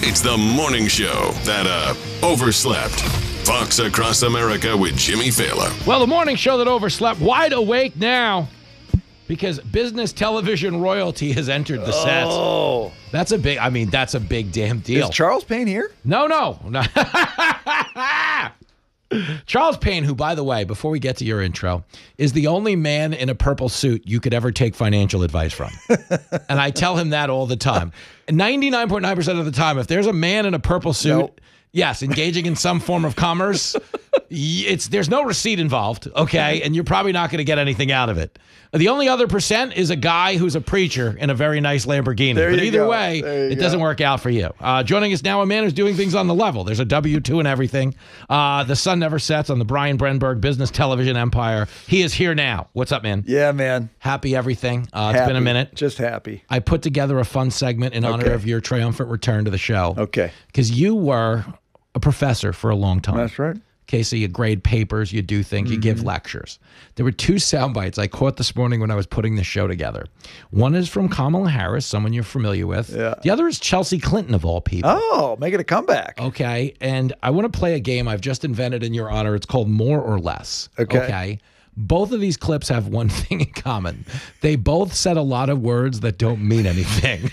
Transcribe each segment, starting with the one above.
It's the morning show that overslept. Fox Across America with Jimmy Fallon. Well, the morning show that overslept, wide awake now because business television royalty has entered the set. Oh. That's a big damn deal. Is Charles Payne here? No. Charles Payne, who, by the way, before we get to your intro, is the only man in a purple suit you could ever take financial advice from. And I tell him that all the time. 99.9% of the time, if there's a man in a purple suit, yes, engaging in some form of commerce, there's no receipt involved, okay? And you're probably not going to get anything out of it. The only other percent is a guy who's a preacher in a very nice Lamborghini. But either way, it doesn't work out for you. Joining us now, a man who's doing things on the level. There's a W-2 and everything. The sun never sets on the Brian Brenberg business television empire. He is here now. What's up, man? Yeah, man. Happy everything. It's been a minute. Just happy. I put together a fun segment in honor of your triumphant return to the show. Okay. Because you were a professor for a long time. That's right. Okay, so you grade papers, you do things, you give lectures. There were two sound bites I caught this morning when I was putting the show together. One is from Kamala Harris, someone you're familiar with. Yeah. The other is Chelsea Clinton, of all people. Oh, making a comeback. Okay, and I want to play a game I've just invented in your honor. It's called More or Less. Okay. Both of these clips have one thing in common. They both said a lot of words that don't mean anything.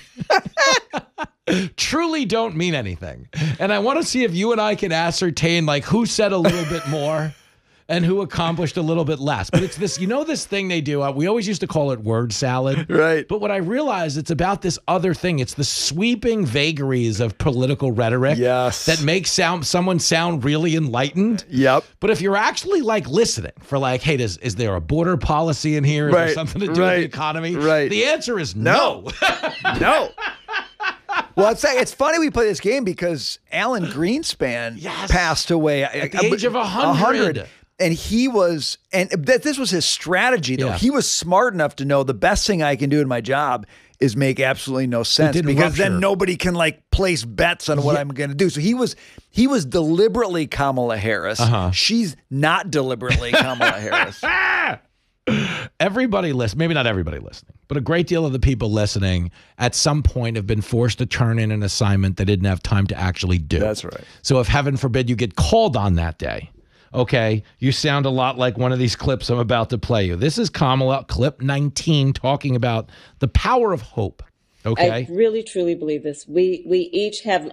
Truly don't mean anything. And I want to see if you and I can ascertain like who said a little bit more and who accomplished a little bit less. But it's this, this thing they do. We always used to call it word salad. Right. But what I realized, it's about this other thing. It's the sweeping vagaries of political rhetoric that make someone sound really enlightened. Yep. But if you're actually like listening for like, hey, is there a border policy in here? Is there something to do with the economy? Right. The answer is no. No. Well, it's funny we play this game because Alan Greenspan passed away at the age of 100. And he was, this was his strategy, though. Yeah. He was smart enough to know the best thing I can do in my job is make absolutely no sense because then nobody can like place bets on what I'm going to do. So he was deliberately Kamala Harris. She's not deliberately Kamala Harris. Everybody listening, maybe not everybody listening, but a great deal of the people listening at some point have been forced to turn in an assignment they didn't have time to actually do. That's right. So if heaven forbid you get called on that day, okay, you sound a lot like one of these clips I'm about to play you. This is Kamala, clip 19, talking about the power of hope. Okay. I really, truly believe this. We each have